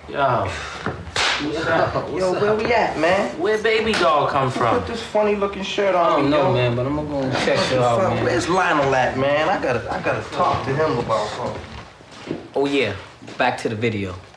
Yo. Yo, where we at, man? Where baby doll come from? Put this funny looking shirt on. I don't know, yo. man, but I'm gonna go and check it out, man. Where's Lionel at, man? I gotta talk to him about something. Oh yeah, back to the video.